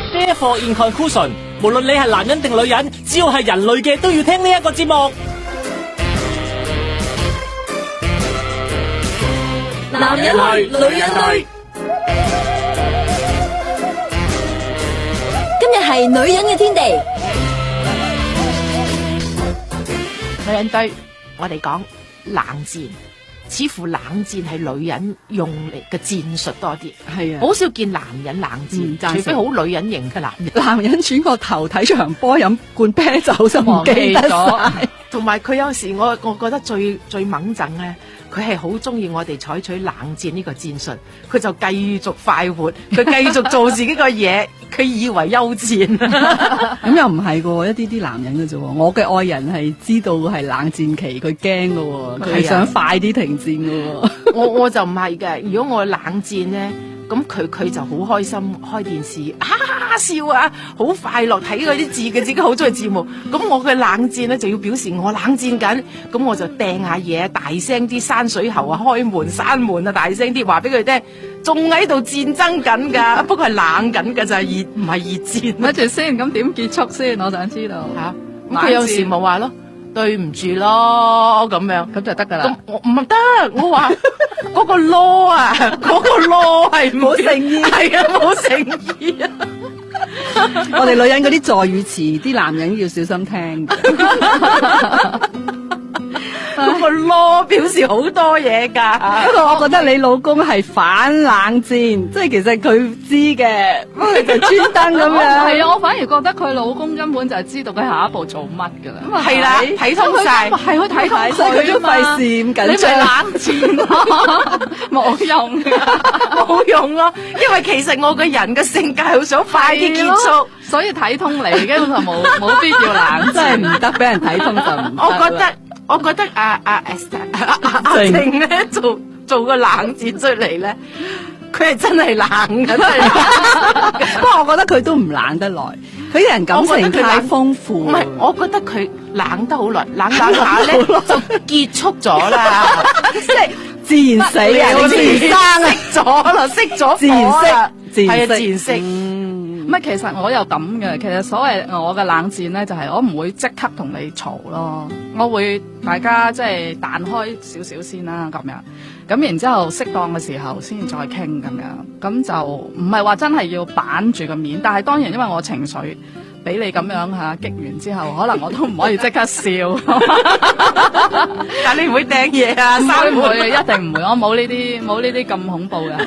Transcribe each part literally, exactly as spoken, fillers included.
Therefore in conclusion， 無論你係男人定女人，只要係人類嘅都要聽呢一個節目。 男人類，女人類。今日係女人嘅天地。 女人堆，我哋講冷戰，似乎冷戰係女人用嚟嘅戰術多啲， 係啊， 好少見男人冷戰， 嗯、 除非好女人型嘅男人。 男人轉個頭睇場波飲罐啤酒就唔記得咗， 同埋佢有時我我覺得最最猛憎咧，佢係好中意我哋採取冷戰呢個戰術，佢就繼續快活，佢繼續做自己個嘢，佢以為休戰。 咁又唔係噶，一啲啲男人嘅啫。我嘅愛人係知道係冷戰期，佢驚噶，佢係想快啲停戰噶。 我我就唔係嘅，如果我冷戰咧，咁佢佢就好開心，開電視哈哈笑啊，好快樂睇嗰啲字嘅，自己好中意字幕。咁我嘅冷戰咧就要表示我冷戰緊，咁我就掟下嘢，大聲啲，山水喉啊，開門閂門啊，大聲啲話俾佢聽，仲喺度戰爭緊噶，不過係冷緊噶咋，熱唔係熱戰。 咪住先，咁點結束先？我想知道吓。咁、啊、佢有時冇話咯。對唔住咯，咁樣咁就得噶啦。咁我唔得，我話嗰個囉啊，嗰個囉係冇誠意，係啊，冇誠意啊。 我哋女人嗰啲助語詞，啲男人要小心聽。 嗰個囉表示好多嘢噶。 不過我覺得你老公係反冷戰，即係其實佢知嘅，不過佢就專登咁樣。 係啊，我反而覺得佢老公根本就係知道佢下一步做乜噶啦。 係啦，睇通晒， 係佢睇通佢， 所以佢都費事咁緊張。 你咪冷戰咯，冇用冇用咯。因為其實我個人嘅性格好想快啲結束， 所以睇通你，根本就冇冇必要冷戰。 真係唔得，俾人睇通就唔得。 我覺得。我覺得阿阿 Esther 阿阿靜咧做做個冷戰出嚟咧，佢係真係冷嘅，真係。 不過我覺得佢都唔冷得耐，佢人感情太豐富。 唔係，我覺得佢冷得好耐，冷冷下咧就結束咗啦， 即係自然死啊！你自然生啊， 熄咗啦，熄咗自然熄，自然係啊，自然熄。 唔係，其實我又咁嘅。其實所謂我嘅冷戰咧，就係、是、我唔會即刻同你嘈咯，我會大家即係彈開少少先啦，咁樣。咁然之後適當嘅時候先再傾咁樣。咁就唔係話真係要板住個面，但係當然因為我情緒俾你咁樣嚇激完之後，可能我都唔可以即刻笑。 但你唔會掟嘢啊？ 唔會唔會，一定唔會。我冇呢啲冇呢啲咁恐怖嘅，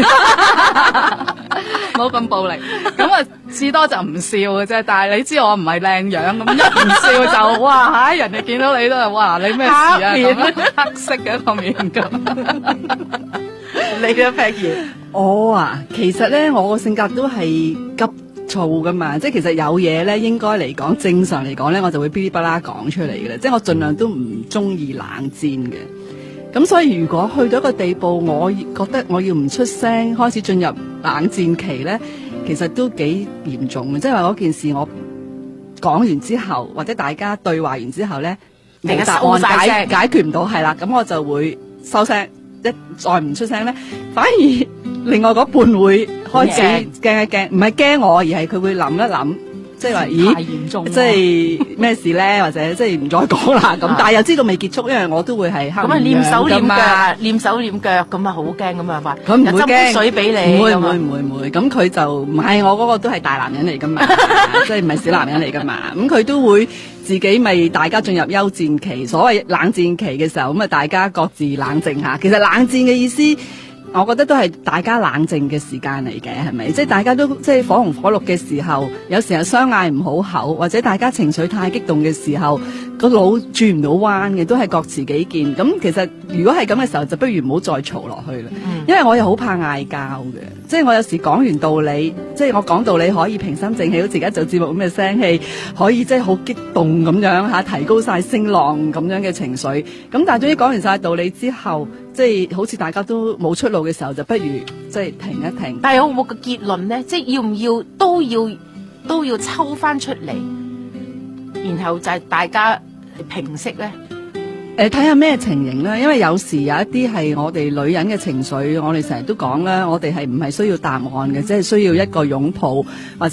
冇咁暴力。咁啊，至多就唔笑嘅啫。但係你知我唔係靚樣，咁一唔笑就哇嚇！人哋見到你都係哇你咩事啊？咁黑色嘅一個面咁。 你嘅 Peggy， 我啊，其實咧我個性格都係急躁噶嘛，即係其實有嘢咧，應該嚟講正常嚟講咧，我就會噼哩啪啦講出嚟嘅啦。即係我盡量都唔中意冷戰嘅。咁所以如果去到一個地步，我覺得我要唔出聲，開始進入冷戰期咧，其實都幾嚴重嘅。即係話嗰件事我講完之後，或者大家對話完之後咧，冇答案解解決唔到，係啦，咁我就會收聲。一再唔出聲咧，反而另外嗰半會開始驚一驚，唔係驚我，而係佢會諗一諗，即係話咦， 太嚴重， 即係咩事咧，或者即係唔再講啦咁。但係又知道未結束，因為我都會係黑面樣㗎嘛。咁啊， 念手念腳，念手念腳咁啊，好驚咁啊嘛。 佢唔會驚水俾你， 唔會唔會唔會唔會。咁佢就唔係我嗰個都係大男人嚟㗎嘛，即係唔係小男人嚟㗎嘛。咁佢都會。自己咪大家進入休戰期，所謂冷戰期嘅時候，咁啊大家各自冷靜下。其實冷戰嘅意思，我覺得都係大家冷靜嘅時間嚟嘅，係咪？即係大家都即係火紅火綠嘅時候，有時候相嗌唔好口，或者大家情緒太激動嘅時候，個腦轉唔到彎嘅，都係各持己見。咁其實如果係咁嘅時候，就不如唔好再嘈落去啦。嗯、因為我又好怕嗌交嘅，即係我有時講完道理，即係我講道理可以平心靜氣，好似而家做節目咁嘅聲氣，可以即係好激動咁樣吓，提高晒聲浪咁樣嘅情緒。咁但係終於講完晒道理之後，即係好似大家都冇出路嘅時候，就不如即係停一停。 但係有冇個結論咧？即係要唔要都要都要抽翻出嚟，然後就係大家平息咧？ 誒，睇下咩情形啦，因為有時有一啲係我哋女人嘅情緒，我哋成日都講啦，我哋係唔係需要答案嘅，即係需要一個擁抱或者